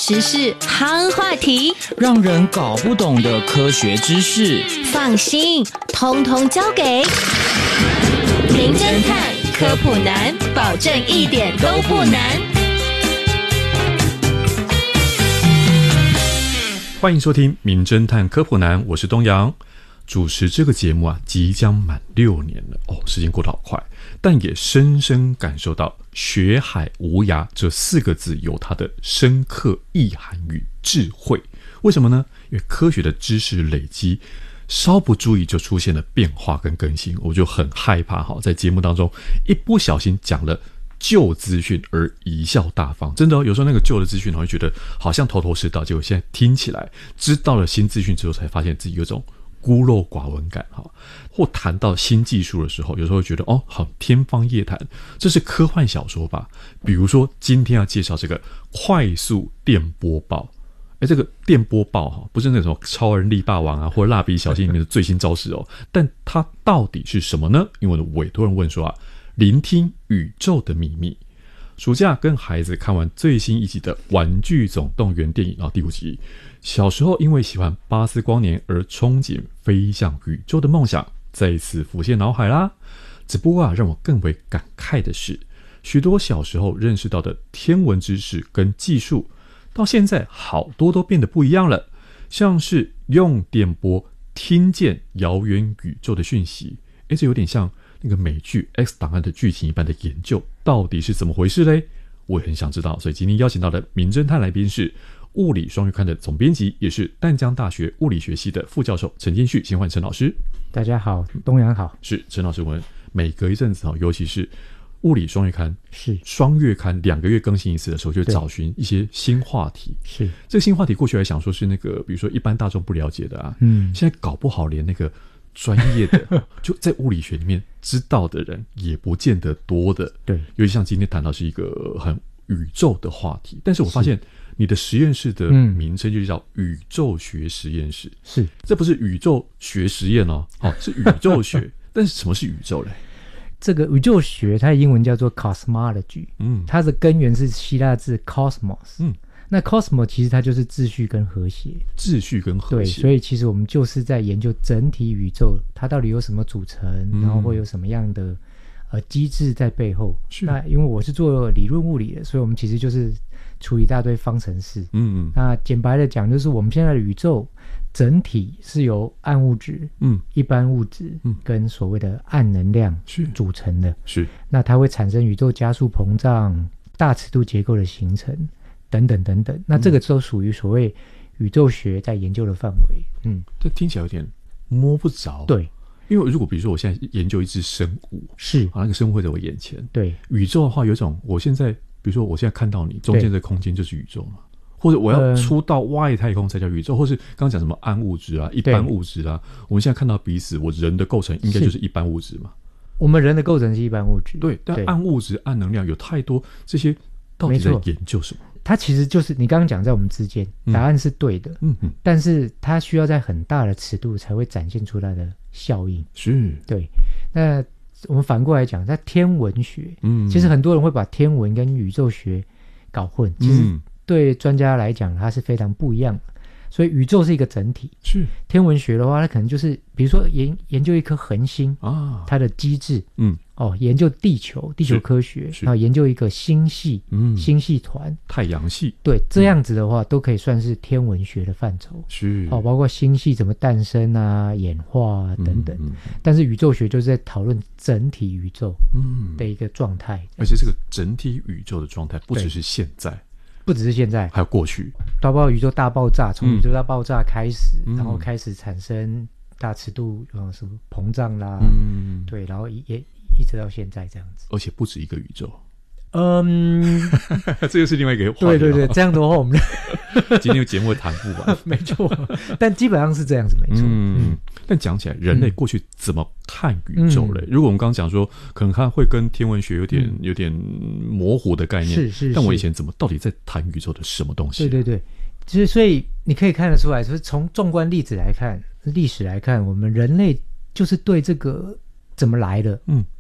时事夯话题， 让人搞不懂的科学知识， 放心，通通交给名侦探科普男，保证一点都不难。 欢迎收听名侦探科普男，我是东阳。主持这个节目即将满6年了时间过得好快，但也深深感受到学海无涯这4个字有它的深刻意涵与智慧。为什么呢？因为科学的知识累积稍不注意就出现了变化跟更新，我就很害怕在节目当中一不小心讲了旧资讯而贻笑大方。真的有时候那个旧的资讯会觉得好像头头是道，结果现在听起来知道了新资讯之后才发现自己有种孤陋寡闻感。或谈到新技术的时候，有时候会觉得好天方夜谭，这是科幻小说吧。比如说今天要介绍这个快速电波报，这个电波报不是那种超人力霸王或者蜡笔小新里面的最新招式但它到底是什么呢？因为委托人问说聆听宇宙的秘密。暑假跟孩子看完最新一集的《玩具总动员》电影第5集，小时候因为喜欢巴斯光年而憧憬飞向宇宙的梦想再次浮现脑海啦。只不过让我更为感慨的是，许多小时候认识到的天文知识跟技术到现在好多都变得不一样了，像是用电波听见遥远宇宙的讯息，这有点像那个美剧 X 档案的剧情一般的研究，到底是怎么回事嘞？我也很想知道，所以今天邀请到的名侦探来宾是物理双月刊的总编辑，也是淡江大学物理学系的副教授陈金旭，先欢迎陈老师。 大家好，东阳好。 是陈老师，我们每隔一阵子尤其是物理双月刊是双月刊2个月更新一次的时候，就找寻一些新话题。 是这个新话题过去来想说是那个比如说一般大众不了解的现在搞不好连那个专业的就在物理学里面知道的人也不见得多的。 对， 尤其像今天谈到是一个很宇宙的话题，但是我发现你的实验室的名称就叫宇宙学实验室。 是， 这不是宇宙学实验是宇宙学但是什么是宇宙嘞？ 这个宇宙学它的英文叫做 cosmology，它的根源是希腊字 cosmos，那 cosmos 其实它就是秩序跟和谐。 秩序跟和谐， 对，所以其实我们就是在研究整体宇宙它到底有什么组成，然后会有什么样的机制在背后。那因为我是做理论物理的，所以我们其实就是处理一大堆方程式。那简白的讲，就是我们现在的宇宙整体是由暗物质、一般物质跟所谓的暗能量组成的。 是， 那它会产生宇宙加速膨胀、大尺度结构的形成等等等等。那这个都属于所谓宇宙学在研究的范围。 这听起来有点摸不着。 对， 因为如果比如说我现在研究一只生物， 是那个生物会在我眼前。 对， 宇宙的话有一种，我现在比如说我现在看到你中间的空间就是宇宙嘛，或者我要出到外太空才叫宇宙，或是刚刚讲什么暗物质一般物质我们现在看到彼此，我人的构成应该就是一般物质嘛。 我们人的构成是一般物质。 对，但暗物质、暗能量有太多，这些到底在研究什么？ 它其实就是你刚刚讲在我们之间，答案是对的，但是它需要在很大的尺度才会展现出它的效应。 是， 对。那我们反过来讲，在天文学，其实很多人会把天文跟宇宙学搞混，其实对专家来讲，它是非常不一样的。所以宇宙是一个整体， 是天文学的话，它可能就是比如说研究一颗恒星它的机制，研究地球科学，然后研究一个星系，星系团、太阳系，对，这样子的话都可以算是天文学的范畴。 是包括星系怎么诞生演化等等。但是宇宙学就是在讨论整体宇宙的一个状态， 而且这个整体宇宙的状态不只是现在。 不只是现在， 还有过去， 包括宇宙大爆炸，从宇宙大爆炸开始，然后开始产生大尺度什么膨胀啦，对，然后也一直到现在这样子， 而且不止一个宇宙。这又是另外一个话题。 对对对，这样的话我们今天节目会谈不完。 没错，但基本上是这样子，没错。 但讲起来，人类过去怎么看宇宙嘞？如果我们刚刚讲说，可能它会跟天文学有点模糊的概念，是。但我以前到底在谈宇宙的什么东西？ 对对对，其实所以你可以看得出来，就是从纵观历史来看，我们人类就是对这个怎么来的，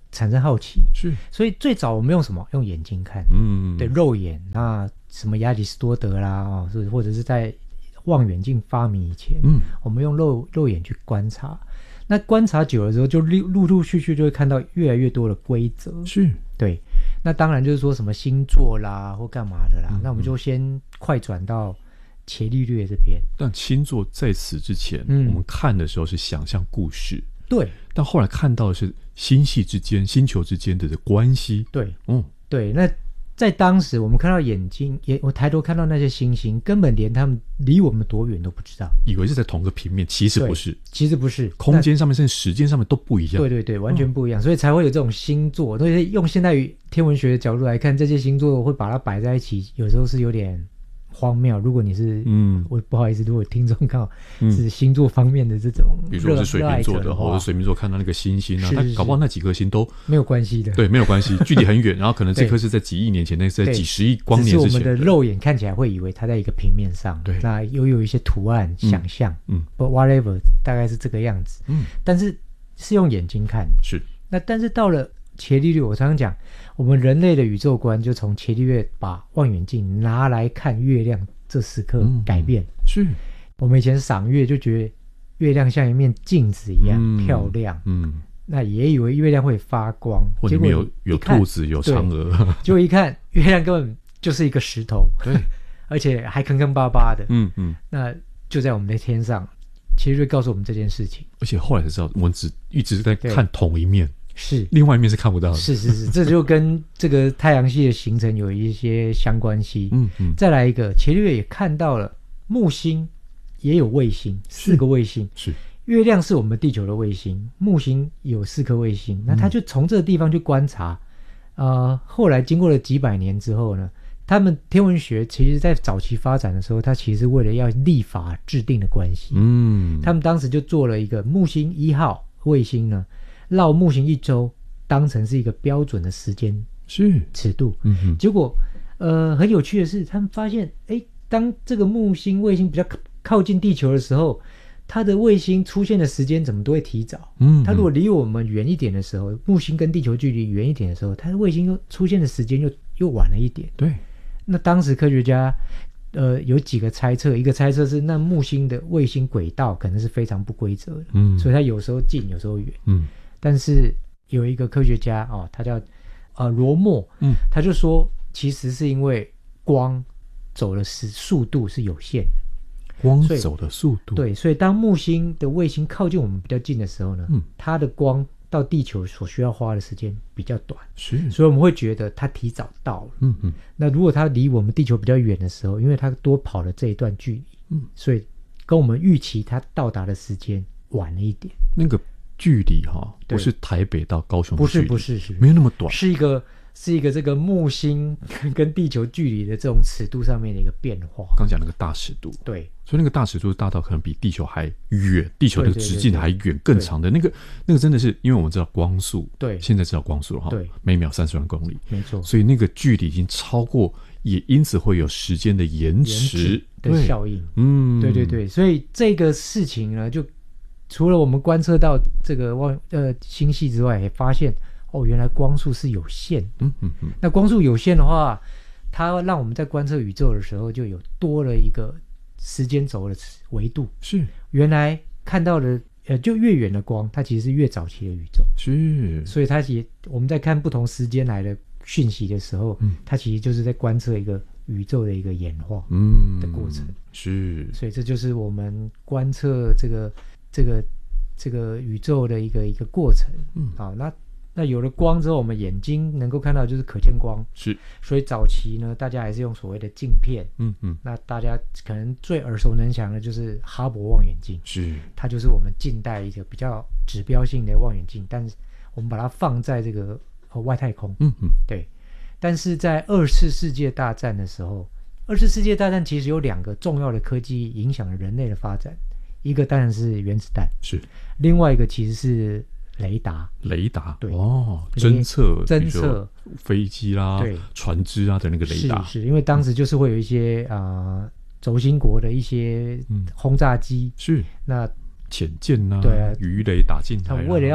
产生好奇。 是， 所以最早我们用什么？用眼睛看，对，肉眼。那什么亚里士多德啦，或者是在望远镜发明以前，我们用肉眼去观察。那观察久了之后，就陆陆续续就会看到越来越多的规则。 是， 对。那当然就是说什么星座啦，或干嘛的啦。那我们就先快转到伽利略这边。 但星座在此之前，我们看的时候是想象故事， 对。 但后来看到的是星系之间、星球之间的关系， 对，对。那在当时，我们看到我抬头看到那些星星，根本连他们离我们多远都不知道， 以为是在同个平面，其实不是， 其实不是， 空间上面甚至时间上面都不一样。 对对对，完全不一样，所以才会有这种星座。所以用现代天文学的角度来看，这些星座会把它摆在一起，有时候是有点荒谬。如果你是我不好意思，如果听众刚好是星座方面的这种， 比如说我是水瓶座的，或者水瓶座看到那个星星啊，它搞不好那几颗星都没有关系的， 对，没有关系，距离很远，然后可能这颗是在几亿年前，那是在几十亿光年之前， 只是我们的肉眼看起来会以为它在一个平面上， 对， 那有一些图案想象，but whatever， 大概是这个样子，但是用眼睛看的， 是。 那但是到了伽利略，我常常讲，我们人类的宇宙观就从伽利略把望远镜拿来看月亮这时刻改变。 是， 我们以前赏月就觉得月亮像一面镜子一样漂亮，那也以为月亮会发光， 或里面有兔子有嫦娥， 结果一看月亮根本就是一个石头， 对， 而且还坑坑巴巴的，那就在我们的天上。伽利略告诉我们这件事情， 而且后来才知道，我们一直在看同一面， 是另外一面是看不到的， 是，这就跟这个太阳系的形成有一些相关系。再来一个，伽利略也看到了木星也有卫星，4个卫星， 是月亮是我们地球的卫星，木星有4颗卫星，那他就从这个地方去观察。后来经过了几百年之后呢，他们天文学其实在早期发展的时候，它其实为了要立法制定的关系，他们当时就做了一个木星1号卫星呢，绕木星1周，当成是一个标准的时间尺度。结果很有趣的是，他们发现当这个木星卫星比较靠近地球的时候，它的卫星出现的时间怎么都会提早。它如果离我们远一点的时候，木星跟地球距离远一点的时候，它的卫星又出现的时间又晚了一点。 对。 那当时科学家有几个猜测，一个猜测是那木星的卫星轨道可能是非常不规则的，所以它有时候近有时候远。但是有一个科学家他叫罗默，他就说其实是因为光走的速度是有限的， 光走的速度， 对，所以当木星的卫星靠近我们比较近的时候呢，它的光到地球所需要花的时间比较短，所以我们会觉得它提早到了。那如果它离我们地球比较远的时候，因为它多跑了这一段距离，所以跟我们预期它到达的时间晚了一点。 那个距离不是台北到高雄的距离， 不是， 没有那么短， 是一个这个木星跟地球距离的这种尺度上面的一个变化。 刚讲那个大尺度， 对， 所以那个大尺度大到可能比地球还远，地球的直径还远，更长的那个真的是，因为我们知道光速， 对， 现在知道光速了对，每秒30万公里， 没错， 所以那个距离已经超过，也因此会有时间的延迟的效应。对，所以这个事情呢，就除了我们观测到这个星系之外，也发现原来光速是有限。那光速有限的话，它让我们在观测宇宙的时候就有多了一个时间轴的维度。是，原来看到的就越远的光，它其实是越早期的宇宙。是，所以我们在看不同时间来的讯息的时候，它其实就是在观测一个宇宙的一个演化的过程。是，所以这就是我们观测这个宇宙的一个过程。好，那有了光之后，我们眼睛能够看到就是可见光。是，所以早期呢，大家还是用所谓的镜片。那大家可能最耳熟能详的就是哈勃望远镜。是，它就是我们近代一个比较指标性的望远镜，但是我们把它放在这个外太空。对。但是在2次世界大战的时候，2次世界大战其实有2个重要的科技影响了人类的发展，一个当然是原子弹，是，另外一个其实是雷达，对， 侦测飞机啦、 对， 船只啊的那个雷达， 是因为当时就是会有一些轴心国的一些轰炸机，是那潜舰啊，对啊，鱼雷打进来， 他为了要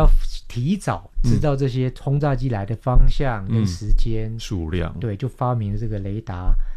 提早知道这些轰炸机来的方向跟时间、 数量， 对，就发明了这个雷达